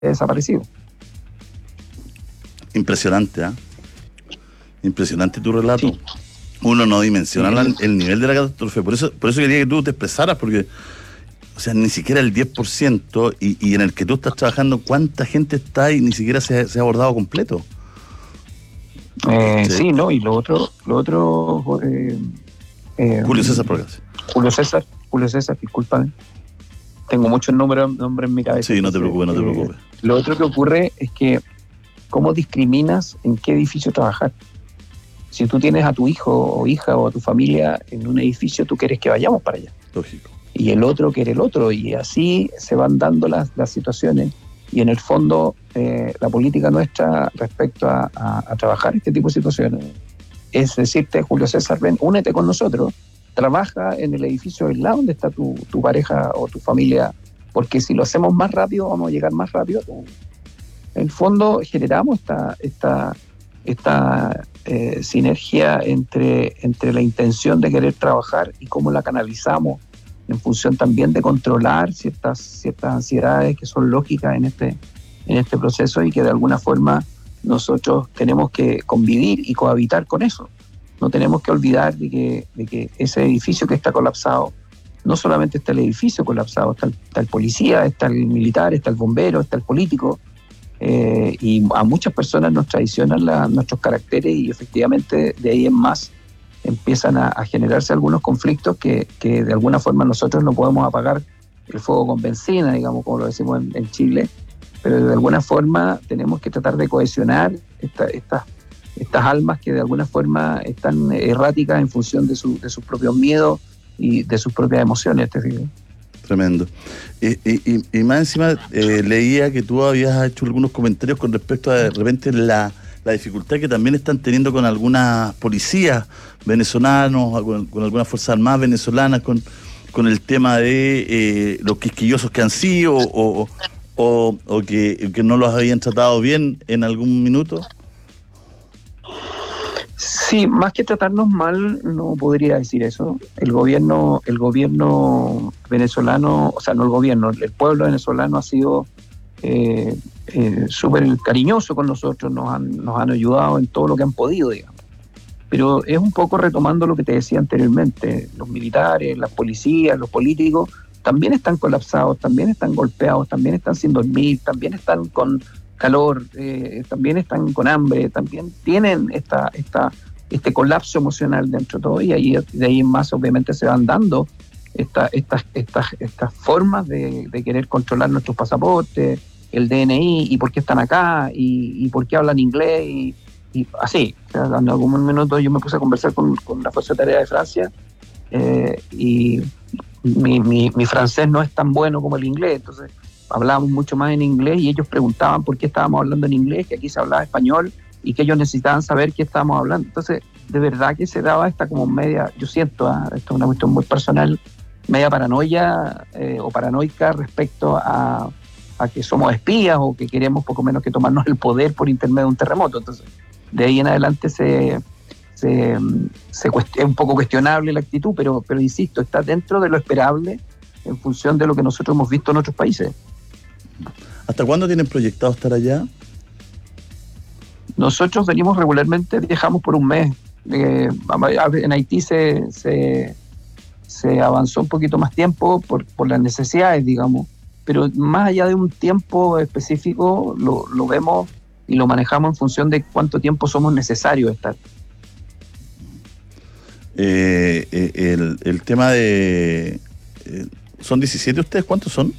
desaparecido. Impresionante, ¿eh? Impresionante tu relato. Sí. Uno no dimensiona el nivel de la catástrofe. Por eso quería que tú te expresaras, porque, o sea, ni siquiera el 10%, y en el que tú estás trabajando, ¿cuánta gente está ahí? Ni siquiera se ha abordado completo. Sí. Sí, ¿no? Y lo otro Julio César Procaci. Julio César, discúlpame. Tengo muchos nombres en mi cabeza. Sí, no te preocupes. Lo otro que ocurre es que ¿cómo discriminas en qué edificio trabajar? Si tú tienes a tu hijo o hija o a tu familia en un edificio, tú quieres que vayamos para allá. Lógico. Y el otro quiere el otro, y así se van dando las situaciones. Y en el fondo, la política nuestra respecto a trabajar este tipo de situaciones es decirte, Julio César, ven, únete con nosotros, trabaja en el edificio del lado donde está tu pareja o tu familia, porque si lo hacemos más rápido, vamos a llegar más rápido. En el fondo generamos esta sinergia entre la intención de querer trabajar y cómo la canalizamos en función también de controlar ciertas ansiedades que son lógicas en este proceso, y que de alguna forma nosotros tenemos que convivir y cohabitar con eso. No tenemos que olvidar de que ese edificio que está colapsado, no solamente está el edificio colapsado, está el policía, está el militar, está el bombero, está el político, y a muchas personas nos traicionan nuestros caracteres, y efectivamente de ahí en más empiezan a generarse algunos conflictos que de alguna forma nosotros no podemos apagar el fuego con benzina, digamos, como lo decimos en Chile, pero de alguna forma tenemos que tratar de cohesionar estas almas que de alguna forma están erráticas en función de sus propios miedos y de sus propias emociones. Tremendo. Y más encima leía que tú habías hecho algunos comentarios con respecto a de repente la dificultad que también están teniendo con algunas policías venezolanos, con algunas fuerzas armadas venezolanas, con el tema de los quisquillosos que han sido o que no los habían tratado bien en algún minuto. Sí, más que tratarnos mal, no podría decir eso. El gobierno venezolano, o sea, no el gobierno, el pueblo venezolano ha sido súper cariñoso con nosotros, nos han ayudado en todo lo que han podido, digamos. Pero es un poco retomando lo que te decía anteriormente, los militares, las policías, los políticos, también están colapsados, también están golpeados, también están sin dormir, también están con calor, también están con hambre, también tienen este colapso emocional dentro de todo, y de ahí en más obviamente se van dando estas formas de querer controlar nuestros pasaportes, el DNI, y por qué están acá, y por qué hablan inglés, y así. O sea, en algún minuto yo me puse a conversar con la Fuerza de Tarea de Francia, y mi francés no es tan bueno como el inglés, entonces hablábamos mucho más en inglés, y ellos preguntaban por qué estábamos hablando en inglés, que aquí se hablaba español, y que ellos necesitaban saber qué estábamos hablando. Entonces, de verdad que se daba esta como media, yo siento, esto es una cuestión muy personal, media paranoia o paranoica respecto a que somos espías o que queremos poco menos que tomarnos el poder por intermedio de un terremoto. Entonces, de ahí en adelante es un poco cuestionable la actitud, pero insisto, está dentro de lo esperable en función de lo que nosotros hemos visto en otros países. ¿Hasta cuándo tienen proyectado estar allá? Nosotros venimos regularmente, viajamos por un mes. En Haití se avanzó un poquito más tiempo por las necesidades, digamos, pero más allá de un tiempo específico lo vemos y lo manejamos en función de cuánto tiempo somos necesarios estar. El tema de... ¿son 17 ustedes? ¿Cuántos son?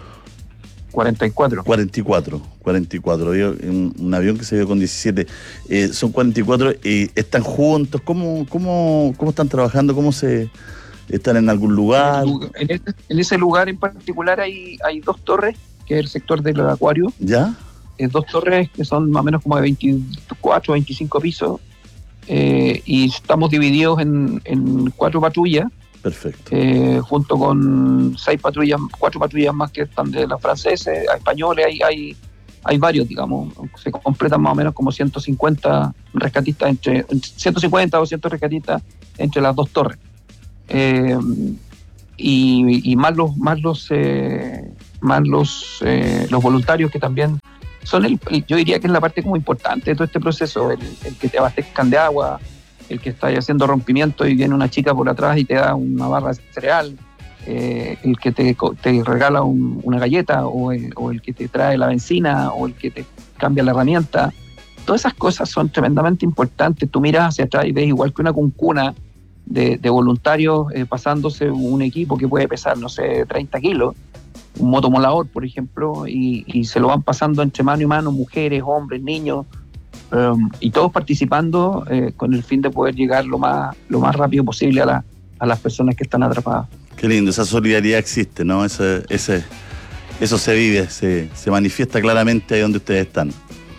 44. 44. Había un avión que se vio con 17. Son 44. ¿Están juntos? ¿Cómo están trabajando? ¿Cómo están en algún lugar? En ese lugar en particular hay dos torres, que es el sector del acuario. ¿Ya? Dos torres que son más o menos como de 24 o 25 pisos. Y estamos divididos en 4 patrullas. Perfecto. Junto con 4 patrullas más que están de los franceses, españoles, hay varios, digamos, se completan más o menos como 150 rescatistas, 150 o 200 rescatistas entre las dos torres. Y más los más los voluntarios que también son yo diría que es la parte como importante de todo este proceso, el que te abastezcan de agua, el que está haciendo rompimiento y viene una chica por atrás y te da una barra de cereal, el que te regala una galleta, o el que te trae la benzina, o el que te cambia la herramienta. Todas esas cosas son tremendamente importantes. Tú miras hacia atrás y ves igual que una cuncuna de voluntarios pasándose un equipo que puede pesar, no sé, 30 kilos, un motomolador, por ejemplo, y se lo van pasando entre mano y mano, mujeres, hombres, niños, y todos participando con el fin de poder llegar lo más rápido posible a las personas que están atrapadas. Qué lindo, esa solidaridad existe, ¿no? Eso se vive, se manifiesta claramente ahí donde ustedes están.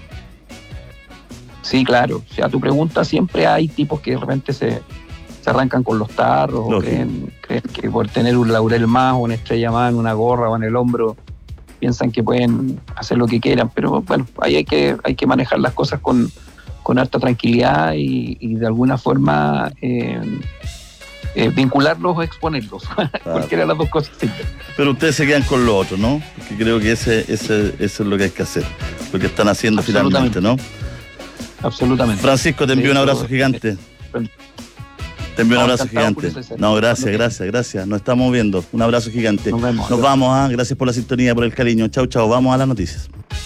Sí, claro. O sea, tu pregunta, siempre hay tipos que de repente se arrancan con los tarros, o creen que por tener un laurel más, o una estrella más en una gorra o en el hombro, piensan que pueden hacer lo que quieran. Pero bueno, ahí hay que manejar las cosas con alta tranquilidad y de alguna forma vincularlos o exponerlos. Claro. Cualquiera de las dos cosas sirve. Pero ustedes se quedan con lo otro, ¿no? Porque creo que eso es lo que hay que hacer, lo que están haciendo finalmente, ¿no? Absolutamente. Francisco, te envío un abrazo gigante. Te envío un abrazo gigante. No, gracias. Nos estamos viendo. Un abrazo gigante. Nos vamos. Gracias por la sintonía, por el cariño. Chau. Vamos a las noticias.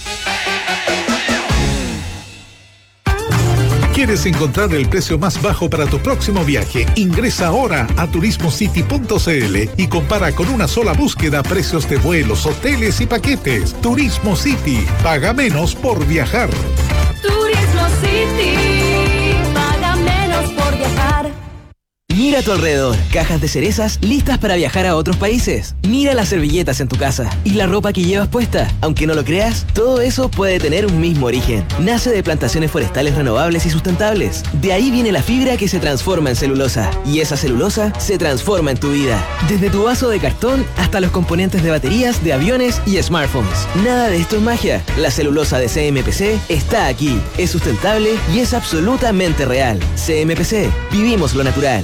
¿Quieres encontrar el precio más bajo para tu próximo viaje? Ingresa ahora a turismocity.cl y compara con una sola búsqueda precios de vuelos, hoteles y paquetes. Turismo City. Paga menos por viajar. Turismo City. Paga menos por viajar. Mira a tu alrededor, cajas de cerezas listas para viajar a otros países. Mira las servilletas en tu casa y la ropa que llevas puesta. Aunque no lo creas, todo eso puede tener un mismo origen. Nace de plantaciones forestales renovables y sustentables. De ahí viene la fibra que se transforma en celulosa. Y esa celulosa se transforma en tu vida. Desde tu vaso de cartón hasta los componentes de baterías, de aviones y smartphones. Nada de esto es magia. La celulosa de CMPC está aquí. Es sustentable y es absolutamente real. CMPC. Vivimos lo natural.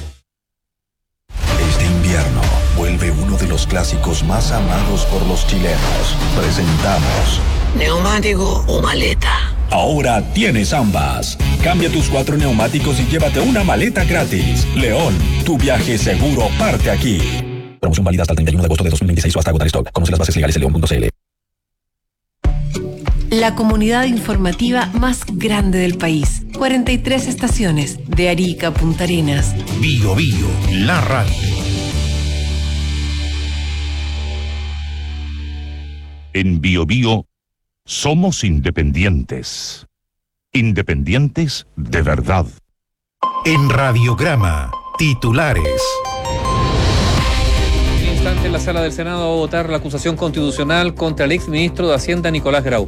Vuelve uno de los clásicos más amados por los chilenos. Presentamos ¿neumático o maleta? Ahora tienes ambas. Cambia tus 4 neumáticos y llévate una maleta gratis. León, tu viaje seguro parte aquí. Promoción válida hasta el 31 de agosto de 2026 o hasta agotar stock. Conoce las bases legales en león.cl. La comunidad informativa más grande del país. 43 estaciones, de Arica a Punta Arenas. Bio, la radio. En Bio somos independientes. Independientes de verdad. En Radiograma, titulares. En un instante, la sala del Senado va a votar la acusación constitucional contra el exministro de Hacienda, Nicolás Grau.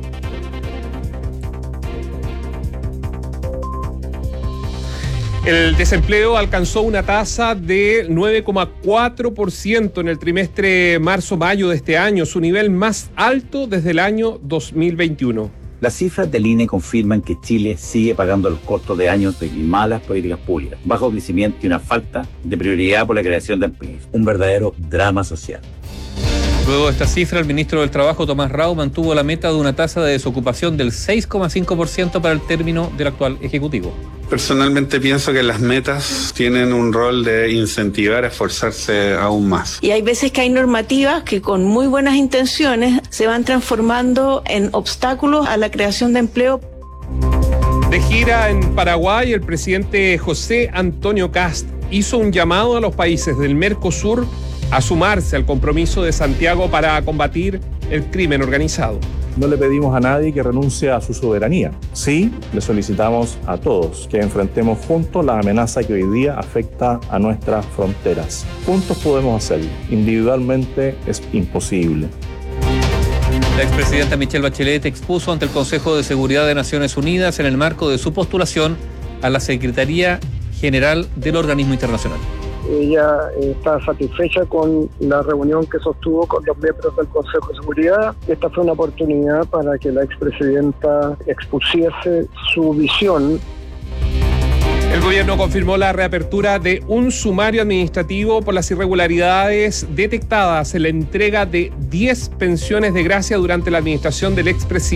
El desempleo alcanzó una tasa de 9,4% en el trimestre marzo-mayo de este año, su nivel más alto desde el año 2021. Las cifras del INE confirman que Chile sigue pagando los costos de años de malas políticas públicas, bajo crecimiento y una falta de prioridad por la creación de empleos. Un verdadero drama social. Luego de esta cifra, el ministro del Trabajo, Tomás Rau, mantuvo la meta de una tasa de desocupación del 6,5% para el término del actual Ejecutivo. Personalmente pienso que las metas tienen un rol de incentivar a esforzarse aún más. Y hay veces que hay normativas que con muy buenas intenciones se van transformando en obstáculos a la creación de empleo. De gira en Paraguay, el presidente José Antonio Kast hizo un llamado a los países del Mercosur a sumarse al compromiso de Santiago para combatir el crimen organizado. No le pedimos a nadie que renuncie a su soberanía. Sí, le solicitamos a todos que enfrentemos juntos la amenaza que hoy día afecta a nuestras fronteras. Juntos podemos hacerlo. Individualmente es imposible. La expresidenta Michelle Bachelet expuso ante el Consejo de Seguridad de Naciones Unidas en el marco de su postulación a la Secretaría General del Organismo Internacional. Ella está satisfecha con la reunión que sostuvo con los miembros del Consejo de Seguridad. Esta fue una oportunidad para que la expresidenta expusiese su visión. El gobierno confirmó la reapertura de un sumario administrativo por las irregularidades detectadas en la entrega de 10 pensiones de gracia durante la administración del expresidente